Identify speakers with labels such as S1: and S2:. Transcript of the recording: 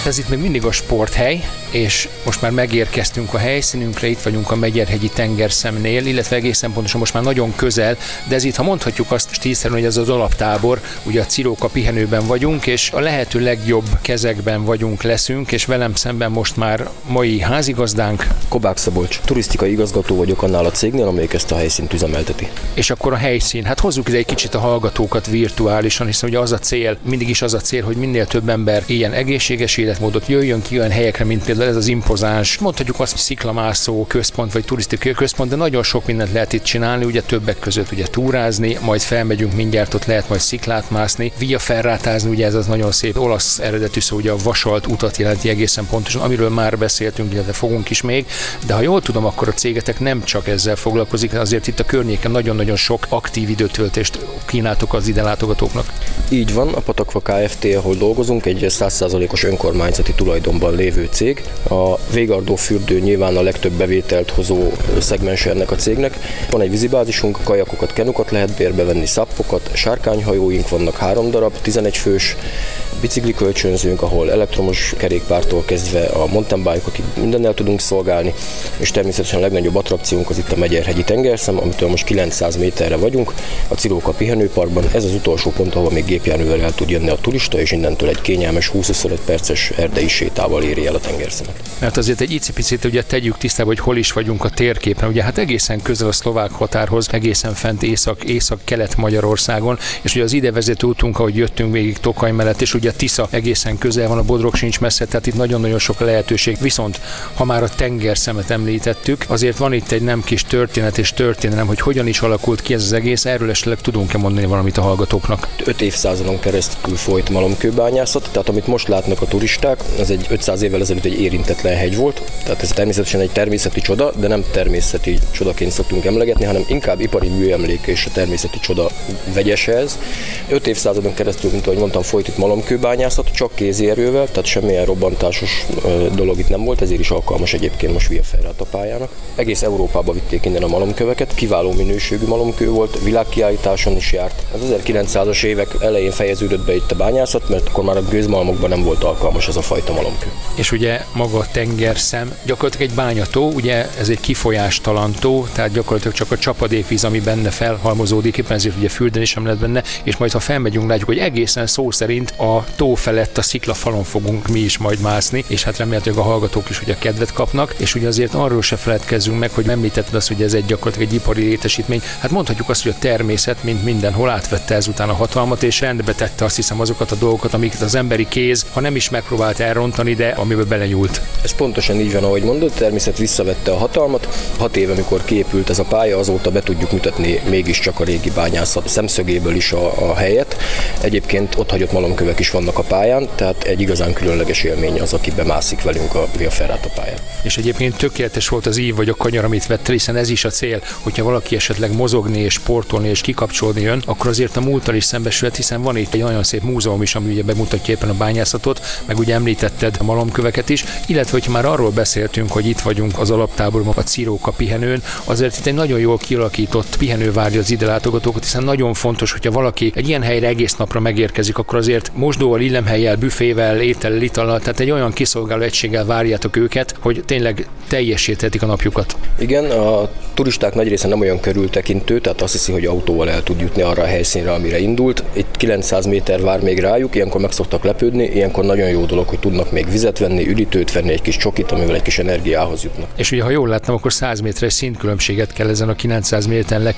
S1: Ez itt még mindig a sporthely, és most már megérkeztünk a helyszínünkre, itt vagyunk a Megyerhegyi tengerszemnél, illetve egészen pontosan most már nagyon közel, de ez itt, ha mondhatjuk azt stílszerűen, hogy ez az alaptábor, ugye a Ciróka pihenőben vagyunk, és a lehető legjobb kezekben leszünk, és velem szemben most már mai házigazdánk.
S2: Kobák Szabolcs, turisztikai igazgató vagyok annál a cégnél, amelyik ezt a helyszínt üzemelteti.
S1: És akkor a helyszín, hát hozzuk ide egy kicsit a hallgatókat virtuálisan, hiszen ugye az a cél, mindig is az a cél, hogy minél több ember éljen egészséges életmódot, jöjjön ki olyan helyekre, mint például ez az impozáns, mondhatjuk azt, hogy sziklamászó központ vagy turisztikai központ, de nagyon sok mindent lehet itt csinálni, ugye többek között ugye túrázni, majd felmegyünk mindjárt, ott lehet majd sziklát mászni, viaferrátázni, ugye ez az nagyon szép olasz eredetű szó, ugye a vasalt utat jelenti egészen pontosan, amiről már beszéltünk, illetve fogunk is még, de ha jól tudom, akkor a cégetek nem csak ezzel foglalkozik, azért itt a környéken nagyon-nagyon sok aktív időtöltést kínáltok az ide látogatóknak.
S2: Így van, a Patakva Kft., ahol dolgozunk, egy 100%-os önkormányzati tulajdonban lévő cég. A Végardó fürdő nyilván a legtöbb bevételt hozó szegmense ennek a cégnek. Van egy vízibázisunk, kajakokat, kenukat lehet bérbe venni, szappokat, sárkányhajóink vannak 3 darab, 11 fős, biciklikölcsönzőnk, ahol elektromos kerékpártól kezdve a mountain bike-okig mindennel tudunk szolgálni, és természetesen a legnagyobb attrakciónk az itt a Megyerhegyi tengerszem, amitől most 900 méterre vagyunk, a Ciróka pihenőparkban. Ez az utolsó pont, ahol még gépjárművel el tud jönni a turista, és innentől egy kényelmes 20-25 perces erdei sétával éri el a tengerszemet.
S1: Mert azért egy icipicit ugye tegyük tisztába, hogy hol is vagyunk a térképen. Ugye hát egészen közel a szlovák határhoz, egészen fent észak-kelet Magyarországon, és ugye az idevezető útunk, ahogy jöttünk végig Tokaj mellett, és ugye a Tisza egészen közel van, a Bodrog sincs messze, tehát itt nagyon-nagyon sok lehetőség. Viszont ha már a tengerszemet említettük, azért van itt egy nem kis történet és történelem, hogy hogyan is alakult ki ez az egész, erről esetleg tudunk-e mondani valamit a hallgatóknak?
S2: 5 évszázadon keresztül folyt malomkőbányászat, tehát amit most látnak a turisták, ez egy 500 évvel ezelőtt egy érintetlen hegy volt, tehát ez természetesen egy természeti csoda, de nem természeti csodaként szoktunk emlegetni, hanem inkább ipari műemlék és a természeti csoda vegyes ez. 5 évszázadon keresztül, mint ahogy mondtam, folyt itt malomkőbányászat, csak kézi erővel, tehát semmilyen robbantásos dolog itt nem volt, ezért is alkalmas egyébként most viaferrata pályának. Egész Európába vitték innen a malomköveket, kiváló minőségű malomkő volt, világkiállításon is járt. Az 1900-as évek elején fejeződött be itt a bányászat, mert akkor már a gőzmalmokban nem volt alkalmas ez a fajta malomkő.
S1: És ugye maga a tengerszem gyakorlatilag egy bányató, ugye ez egy kifolyástalan tó, tehát gyakorlatilag csak a csapadékvíz, ami benne felhalmozódik, éppen ezért ugye fürdeni sem lehet benne, és majd ha felmegyünk, látjuk, hogy egészen szó szerint a tó felett a sziklafalon fogunk mi is majd mászni, és hát remélhetőleg a hallgatók is ugye kedvet kapnak, és ugye azért arról se feledkezzünk meg, hogy említetted azt, hogy ez egy gyakorlatilag egy ipari létesítmény. Hát mondhatjuk azt, hogy a természet, mint mindenhol átvette ezután a hatalmat, és rendbe tette azt hiszem azokat a dolgokat, amiket az emberi kéz, ha nem is megpróbált elrontani, de amiben belenyúlt.
S2: Ez pontosan így van, ahogy mondod, természet visszavette a hatalmat. 6 éve, amikor kiépült ez a pálya, azóta be tudjuk mutatni mégiscsak a régi bányászat szemszögéből is a helyet. Egyébként ott hagyott malomkövek is vannak a pályán, tehát egy igazán különleges élmény az, aki bemászik velünk a viaferrata pályán.
S1: És egyébként tökéletes volt az ív vagy a kanyar, amit vett, hiszen ez is a cél, hogyha valaki esetleg mozogni és sportolni és kikapcsolni jön, akkor azért a múlttal is szembesülhet, hiszen van itt egy nagyon szép múzeum is, ami ugye bemutatja éppen a bányászatot, meg ugye említetted a malomköveket is, illetve hogyha már arról beszéltünk, hogy itt vagyunk az alaptáborban, a Ciróka pihenőn, azért itt egy nagyon jól kialakított pihenő várja az ide látogatókat, hiszen nagyon fontos, hogyha valaki egy ilyen helyre egész napra megérkezik, akkor azért mosdóval, illemhellyel, büfével, étellel, itallal, tehát egy olyan kiszolgáló egységgel várjátok őket, hogy tényleg teljesíthetik a napjukat.
S2: Igen, a turisták nagy része nem olyan körültekintő, tehát azt hiszi, hogy autóval el tud jutni arra a helyszínre, amire indult. Itt 900 méter vár még rájuk, ilyenkor meg szoktak lepődni, ilyenkor nagyon jó dolog, hogy tudnak még vizet venni, üdítőt venni, egy kis csokit, amivel egy kis energiához jutnak.
S1: És ugye, ha jól láttam, akkor 100 méteres szintkülönbséget kell ezen a 900 méteren